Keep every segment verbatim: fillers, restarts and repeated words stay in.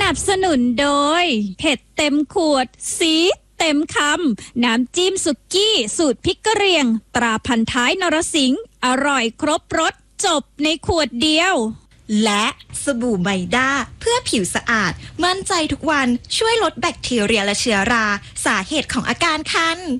นับสนุนโดยเผ็ดเต็มขวดซีดเต็มคำน้ำจิ้มสุกี้สูตรพริกกะเหรี่ยงตราพันท้ายนรสิงห์อร่อยครบรสจบในขวดเดียวและสบู่ไมด้าเพื่อผิวสะอาดมั่นใจทุกวันช่วยลดแบคทีเรียและเชื้อราสาเหตุของอาการคัน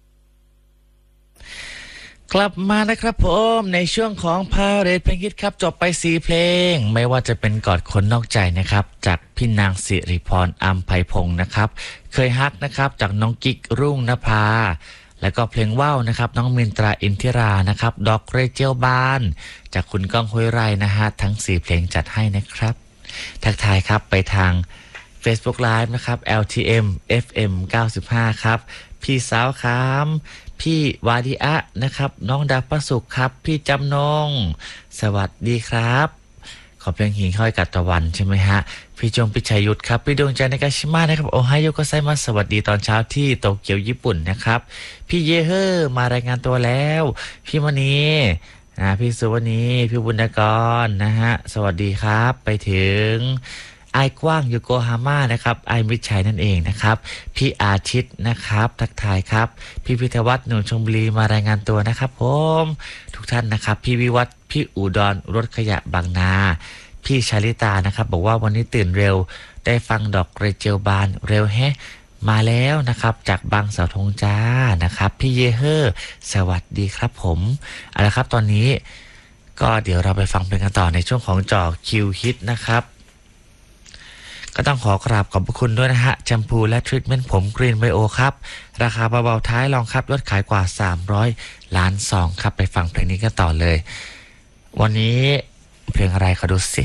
กลับมานะครับผมในช่วงของพาเรดเพลงฮิตครับจบไปสี่เพลงไม่ว่าจะเป็นกอดคนนอกใจนะครับจากพี่นางสิริพรอัมไพพงศ์นะครับเคยฮักนะครับจากน้องกิ๊กรุ่งนภาแล้วก็เพลงว่าวนะครับน้องมินตราอินทิรานะครับดอกเรเจลบานจากคุณก้องห้วยไร่นะฮะทั้งสี่เพลงจัดให้นะครับทักทายครับไปทาง Facebook Live นะครับ แอล ที เอ็ม เอฟ เอ็ม เก้าสิบห้าครับพี่สาวครับพี่วาดิอะนะครับน้องดาวประสุขครับพี่จำนงสวัสดีครับขอเพลงหิ่งห้อยกัตตะวันใช่ไหมฮะพี่จงพิชัยยุทธครับพี่ดวงใจในกาชิมานะครับโอไฮโอโกไซมาสวัสดีตอนเช้าที่โตเกียวญี่ปุ่นนะครับพี่เยเฮอร์มารายงานตัวแล้วพี่มณีนะพี่สุวรรณีพี่บุญกรนะฮะสวัสดีครับไปถึงไอกว้างโยโกฮาม่านะครับไอมิตรชัยนั่นเองนะครับพี่อาทิตย์นะครับทักทายครับพี่พิทวัฒน์หนุ่มชลบุรีมารายงานตัวนะครับผมทุกท่านนะครับพี่วิวัฒน์พี่อุดรรถขยะบางนาพี่ชาลิตานะครับบอกว่าวันนี้ตื่นเร็วได้ฟังดอกเรเจลบานเร็วแฮะมาแล้วนะครับจากบางเสาธงจ้านะครับพี่เยเฮอร์สวัสดีครับผมเอาละครับตอนนี้ก็เดี๋ยวเราไปฟังเพลงกันต่อในช่วงของจ่อคิวฮิตนะครับก็ต้องขอกราบขอบพระคุณด้วยนะฮะแชมพูและทรีทเมนต์ผมกรีนไบโอครับราคาเบาๆท้ายรองครับยอดขายกว่าสามร้อยล้านซองครับไปฟังเพลงนี้กันต่อเลยวันนี้เพลงอะไรขอดูสิ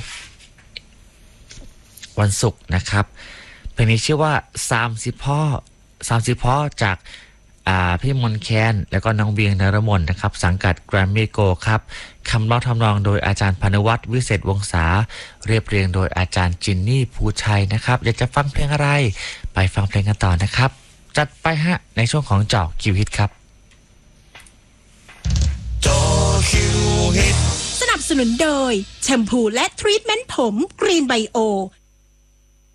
วันศุกร์นะครับเพลงนี้ชื่อว่าสามสิบพ่อสามสิบพ่อจากอ่าพี่มนแคนแล้วก็น้องเบียงนรมนนะครับสังกัดแกรมมี่โกครับคำร้องทำนองโดยอาจารย์พานุวัฒน์วิเศษวงศาเรียบเรียงโดยอาจารย์จินนี่ภูชัยนะครับอยากจะฟังเพลงอะไรไปฟังเพลงกันต่อนะครับจัดไปฮะในช่วงของเจาะคิวฮิตครับเจาะคิวฮิตสนับสนุนโดยแชมพูและทรีทเมนต์ผมกรีนไบโอ